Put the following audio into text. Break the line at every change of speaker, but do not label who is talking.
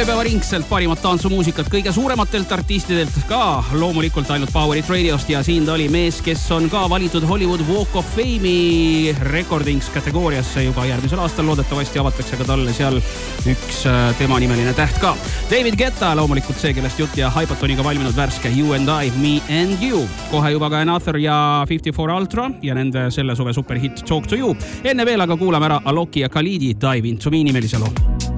ööpäeva ringselt parimat tantsumuusikat kõige suurematelt artistidelt ka loomulikult ainult Power It Radiost ja siin ta oli mees, kes on ka valitud Hollywood Walk of Fame'i recordings kategooriasse juba järgmisel aastal. Loodetavasti avatakse ka talle seal üks tema nimeline täht ka. David Guetta loomulikult see, kellest jutt ja Hypatoniga valminud värske You and I, Me and You. Kohe juba ka Another ja 54 Ultra ja nende selle suve superhitt Talk to You. Enne veel aga kuulame ära Aloki ja Khalidi Dive Into Me nimelise loo.